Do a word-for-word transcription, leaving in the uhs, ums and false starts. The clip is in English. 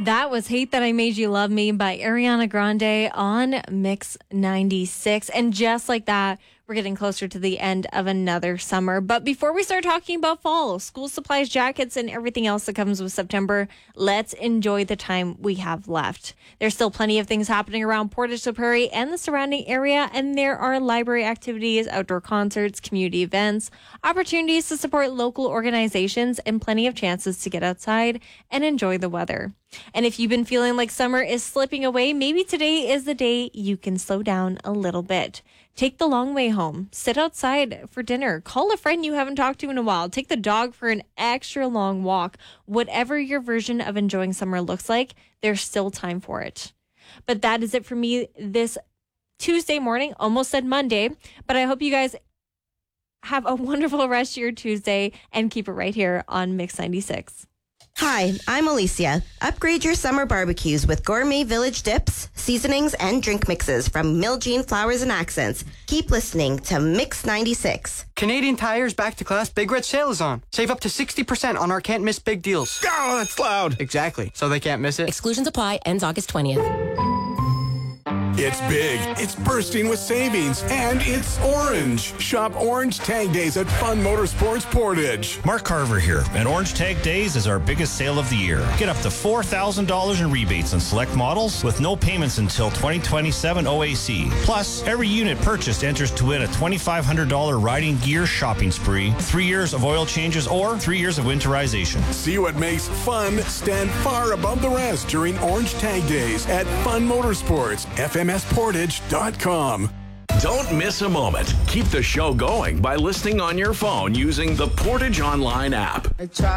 That was Hate That I Made You Love Me by Ariana Grande on Mix ninety-six. And just like that, we're getting closer to the end of another summer. But before we start talking about fall, school supplies, jackets, and everything else that comes with September, let's enjoy the time we have left. There's still plenty of things happening around Portage la Prairie and the surrounding area, and there are library activities, outdoor concerts, community events, opportunities to support local organizations, and plenty of chances to get outside and enjoy the weather. And if you've been feeling like summer is slipping away, maybe today is the day you can slow down a little bit. Take the long way home. Sit outside for dinner. Call a friend you haven't talked to in a while. Take the dog for an extra long walk. Whatever your version of enjoying summer looks like, there's still time for it. But that is it for me this Tuesday morning. Almost said Monday, but I hope you guys have a wonderful rest of your Tuesday and keep it right here on Mix ninety-six. Hi, I'm Alicia. Upgrade your summer barbecues with Gourmet Village dips, seasonings, and drink mixes from Miljean Flowers and Accents. Keep listening to Mix ninety-six. Canadian Tire's Back to Class Big Red Sale is on. Save up to sixty percent on our can't miss big deals. Oh, that's loud. Exactly, so they can't miss it. Exclusions apply. Ends August twentieth. It's big, it's bursting with savings, and it's orange. Shop Orange Tag Days at Fun Motorsports Portage. Mark Carver here, and Orange Tag Days is our biggest sale of the year. Get up to four thousand dollars in rebates on select models with no payments until twenty twenty-seven O A C. Plus, every unit purchased enters to win a twenty-five hundred dollars riding gear shopping spree, three years of oil changes, or three years of winterization. See what makes fun stand far above the rest during Orange Tag Days at Fun Motorsports. F M S portage dot com. Don't miss a moment. Keep the show going by listening on your phone using the Portage Online app.